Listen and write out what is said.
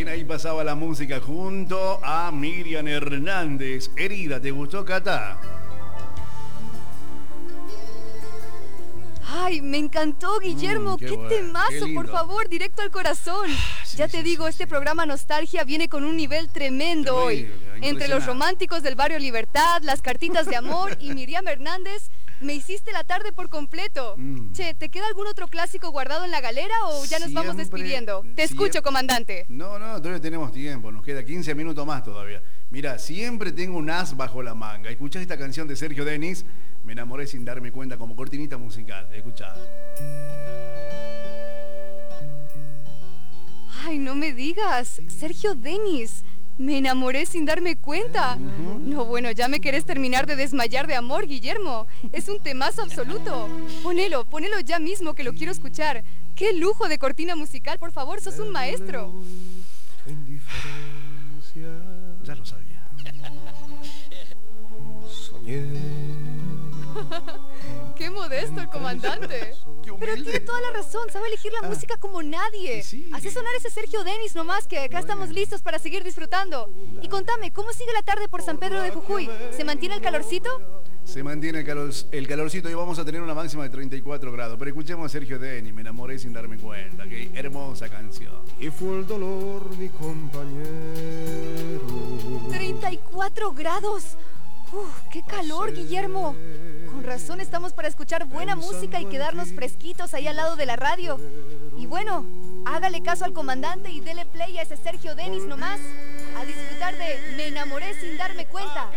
ahí pasaba la música junto a Miriam Hernández. Herida, ¿te gustó, Cata? Ay, me encantó, Guillermo. Qué bueno, temazo, qué por favor, directo al corazón. Sí, ya te digo, este programa Nostalgia viene con un nivel tremendo hoy. Entre los románticos del barrio Libertad, las cartitas de amor y Miriam Hernández, me hiciste la tarde por completo. Che, ¿te queda algún otro clásico guardado en la galera o ya nos vamos despidiendo? Te escucho, comandante. No, todavía tenemos tiempo, nos queda 15 minutos más todavía. Mira, siempre tengo un as bajo la manga. Escuchá esta canción de Sergio Denis, Me enamoré sin darme cuenta, como cortinita musical. Escuchá. Ay, no me digas, Sergio Denis, me enamoré sin darme cuenta. No, bueno, ya me querés terminar de desmayar de amor, Guillermo. Es un temazo absoluto. Ponelo ya mismo que lo quiero escuchar. ¡Qué lujo de cortina musical! Por favor, sos un maestro. Ya lo sabía. Soñé. ¡Qué modesto el comandante! Pero tiene toda la razón, sabe elegir la música como nadie. Sí. Hace sonar ese Sergio Denis nomás, que acá estamos listos para seguir disfrutando. Y contame, ¿cómo sigue la tarde por San Pedro de Jujuy? ¿Se mantiene el calorcito? Se mantiene el calorcito y vamos a tener una máxima de 34 grados. Pero escuchemos a Sergio Denis, Me enamoré sin darme cuenta. Qué hermosa canción. Y fue el dolor mi compañero. 34 grados. ¡Qué calor, Guillermo! Con razón estamos para escuchar buena música y quedarnos fresquitos ahí al lado de la radio. Y bueno, hágale caso al comandante y dele play a ese Sergio Denis nomás. A disfrutar de Me enamoré sin darme cuenta.